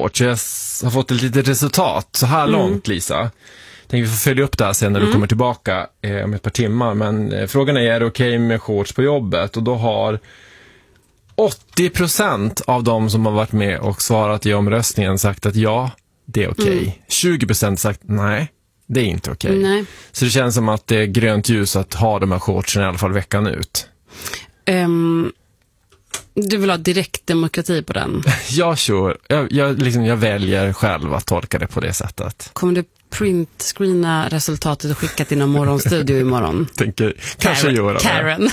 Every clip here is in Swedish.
shorts. Jag har fått ett litet resultat så här långt, Lisa. Tänker vi får följa upp det här sen när du kommer tillbaka om ett par timmar. Men frågan är det okej med shorts på jobbet? Och då har 80% av de som har varit med och svarat i omröstningen sagt att ja, det är okej. 20% sagt nej, det är inte okej. Nej. Så det känns som att det är grönt ljus att ha de här shortsen i alla fall veckan ut. Du vill ha direkt demokrati på den? Ja, sure. Jag väljer själv att tolka det på det sättet. Kommer du printscreena resultatet och skicka till någon morgonstudio imorgon? Tänker kanske göra det. Karen.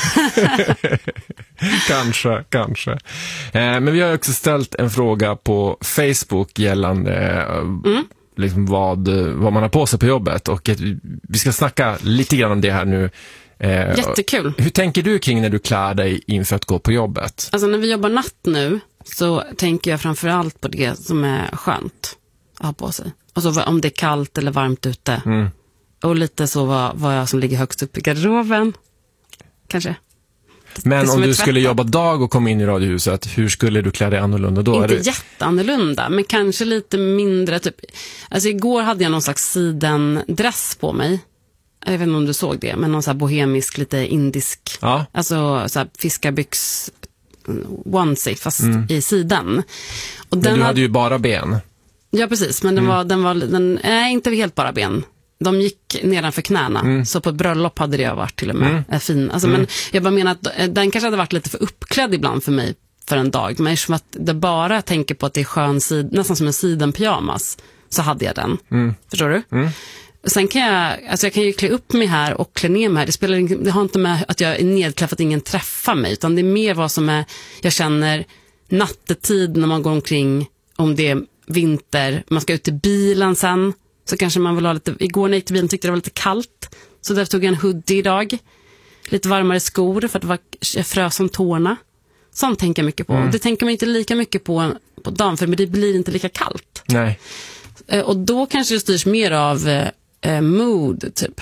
Kanske. Men vi har också ställt en fråga på Facebook gällande liksom vad man har på sig på jobbet. Och vi ska snacka lite grann om det här nu. Jättekul. Hur tänker du kring när du klär dig inför att gå på jobbet? Alltså när vi jobbar natt nu så tänker jag framförallt på det som är skönt att ha på sig. Alltså om det är kallt eller varmt ute. Och lite så vad jag som ligger högst upp i garderoben. Kanske. Men om du skulle jobba dag och komma in i radiohuset, hur skulle du klä dig annorlunda då? Inte jätteannorlunda, men kanske lite mindre typ. Alltså igår hade jag någon slags sidendress på mig. Jag vet inte om du såg det, men någon så här bohemisk, lite indisk. Ja. Alltså så här fiskarbyx onesie fast i sidan. Och men du hade ju bara ben. Ja, precis, men den inte helt bara ben. De gick nedanför knäna. Så på ett bröllop hade det varit till och med fin. Alltså, men jag bara menar att den kanske hade varit lite för uppklädd ibland för mig för en dag. Men eftersom att det bara tänker på att det är skön nästan som en sidenpyjamas, så hade jag den. Förstår du? Sen kan jag kan ju klä upp mig här och klä ner mig här. Det har inte med att jag är nedklädd för att ingen träffar mig, utan det är mer vad som är, jag känner nattetid när man går omkring, om det är vinter, man ska ut till bilen sen, så kanske man vill ha lite, igår när jag gick till bilen tyckte det var lite kallt, så därför tog jag en hoodie idag, lite varmare skor för att jag frös om tårna. Sånt tänker jag mycket på. Och det tänker man inte lika mycket på dagen, för det blir inte lika kallt. Nej. Och då kanske det styrs mer av mood typ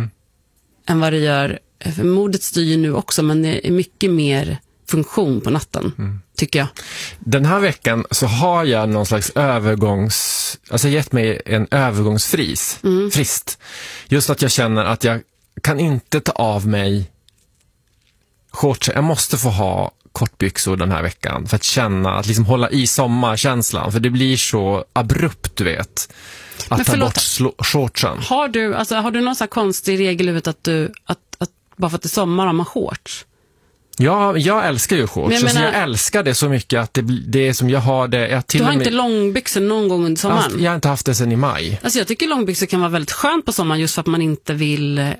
än vad det gör, för modet styr ju nu också, men det är mycket mer funktion på natten, tycker jag. Den här veckan så har jag någon slags gett mig en övergångsfrist. Just att jag känner att jag kan inte ta av mig shorts. Jag måste få ha kortbyxor den här veckan för att känna, att liksom hålla i sommarkänslan, för det blir så abrupt, du vet. Att ta bort shortsen. Har du någon sån här konstig regel i huvudet att bara för att det är sommar har man shorts? Ja, jag älskar ju shorts. Jag älskar det så mycket att det är som jag har det. Du har inte långbyxor någon gång under sommaren? Jag har inte haft det sedan i maj. Alltså jag tycker långbyxor kan vara väldigt skönt på sommaren, just för att man inte vill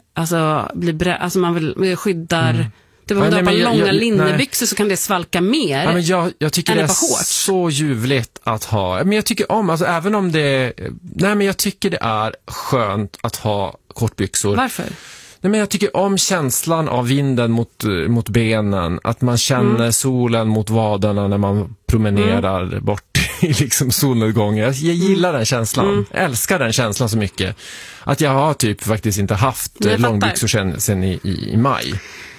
man vill skyddar. Det var om du har långa linnebyxor så kan det svalka mer. Ja, men jag tycker det är så ljuvligt att ha. Men jag tycker om, alltså även om det, men jag tycker det är skönt att ha kortbyxor. Varför? Nej, men jag tycker om känslan av vinden mot benen, att man känner solen mot vaderna när man promenerar bort i liksom solnedgången. Jag gillar den känslan. Jag älskar den känslan så mycket att jag har typ faktiskt inte haft långbyxor sen i maj.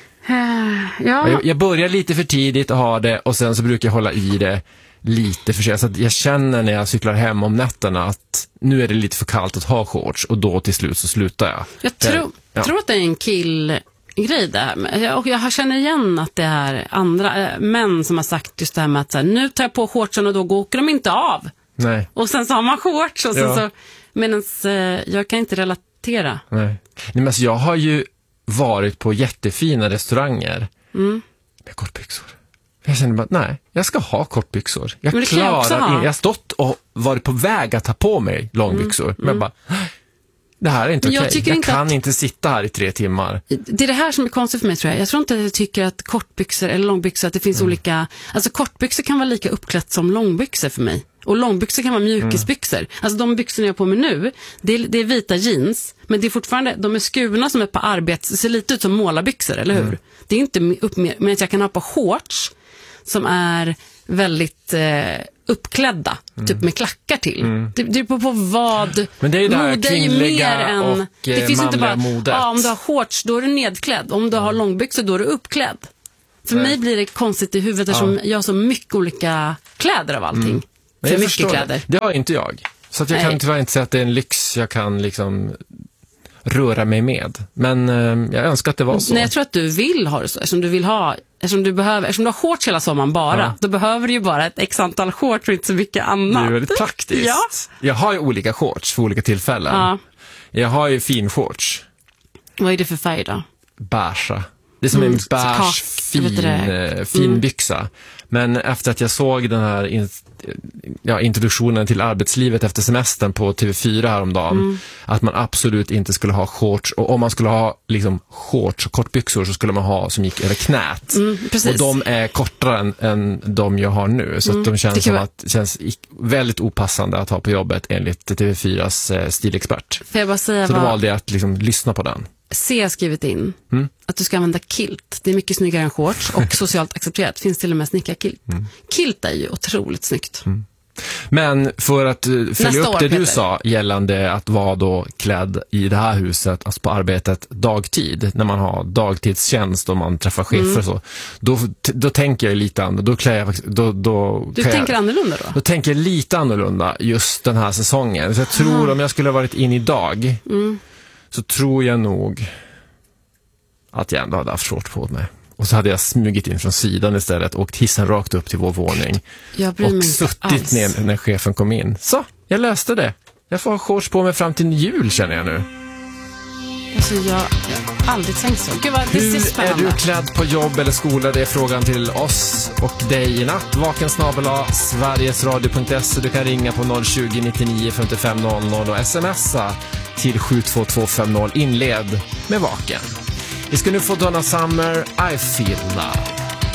Ja. Jag börjar lite för tidigt att ha det, och sen så brukar jag hålla i det lite för sig, så att jag känner när jag cyklar hem om nätterna att nu är det lite för kallt att ha shorts, och då till slut så slutar jag. Jag tror att det är en killgrej där, och jag känner igen att det är andra män som har sagt just det här med att så här, nu tar jag på shortsen och då åker de inte av. Nej. Och sen så har man shorts och så medans jag kan inte relatera. Nej, men alltså, jag har ju varit på jättefina restauranger med kortbyxor. Jag känner bara, nej, jag ska ha kortbyxor. Jag har stått och varit på väg att ta på mig långbyxor. Men bara, det här är inte okej. Jag kan inte sitta här i 3 timmar. Det är det här som är konstigt för mig, tror jag. Jag tror inte att jag tycker att kortbyxor eller långbyxor, att det finns olika. Alltså kortbyxor kan vara lika uppklätt som långbyxor för mig. Och långbyxor kan vara mjukisbyxor. Alltså de byxorna jag har på mig nu, det är vita jeans, men det är fortfarande, de är skurna som är på arbets, ser lite ut som målarbyxor, eller hur? Det är inte men jag kan ha på shorts som är väldigt uppklädda, typ med klackar till. Det beror på vad. Men det är ju där kvinnliga och det finns inte bara modet. Ja, om du har shorts då är du nedklädd, om du har långbyxor då är du uppklädd. För mig blir det konstigt i huvudet eftersom jag har så mycket olika kläder av allting. för mycket kläder. Det har inte jag. Så att jag kan tyvärr inte säga att det är en lyx jag kan liksom röra mig med. Men jag önskar att det var så. Nej, jag tror att du vill ha det så. Eftersom du har shorts hela sommaren bara, då behöver du ju bara ett x antal shorts och inte så mycket annat. Det är väldigt praktiskt. Ja. Jag har ju olika shorts för olika tillfällen. Ja. Jag har ju fin shorts. Vad är det för färg då? Beige. Det är som en beige fin byxa. Men efter att jag såg den här introduktionen till arbetslivet efter semestern på TV4 häromdagen, att man absolut inte skulle ha shorts, och om man skulle ha liksom shorts och kortbyxor så skulle man ha som gick över knät. Och de är kortare än de jag har nu, så att de känns väldigt opassande att ha på jobbet enligt TV4s stilexpert. Får jag bara säga så då valde jag att liksom lyssna på den. C har skrivit in att du ska använda kilt. Det är mycket snyggare än shorts och socialt accepterat. Finns till och med snickarkilt. Kilt är ju otroligt snyggt. Men för att följa upp det du sa gällande att vara då klädd i det här huset, alltså på arbetet dagtid, när man har dagtidstjänst och man träffar chefer och så, då tänker jag lite annorlunda. Du tänker annorlunda då? Då tänker jag lite annorlunda just den här säsongen. Så jag tror om jag skulle ha varit in idag så tror jag nog att jag ändå hade haft shorts på mig. Och så hade jag smugit in från sidan istället, åkt hissen rakt upp till vår våning och suttit ner när chefen kom in. Så, jag löste det. Jag får ha shorts på mig fram till jul, känner jag nu. Alltså jag har aldrig tänkt så. Gud vad, hur är du klädd på jobb eller skola? Det är frågan till oss och dig i natt. vaken@sverigesradio.se. Du kan ringa på 020-99 55 00 och smsa till 72250. Inled med Vaken. Vi ska nu få Donna Summer, I Feel Love.